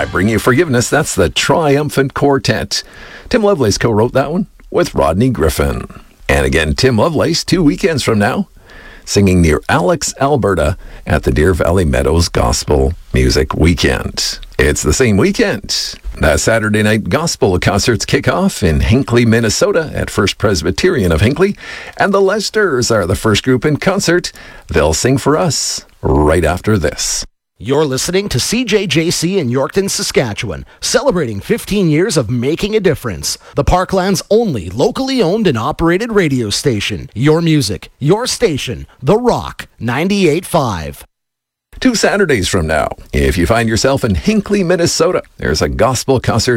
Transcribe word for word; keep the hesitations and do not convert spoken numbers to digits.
I Bring You Forgiveness. That's the Triumphant Quartet. Tim Lovelace co-wrote that one with Rodney Griffin. And again, Tim Lovelace, two weekends from now, singing near Alex, Alberta at the Deer Valley Meadows Gospel Music Weekend. It's the same weekend. The Saturday night gospel concerts kick off in Hinckley, Minnesota at First Presbyterian of Hinckley. And the Lesters are the first group in concert. They'll sing for us right after this. You're listening to C J J C in Yorkton, Saskatchewan, celebrating fifteen years of making a difference. The Parkland's only locally owned and operated radio station. Your music, your station, The Rock, ninety-eight point five. Two Saturdays from now, if you find yourself in Hinckley, Minnesota, there's a gospel concert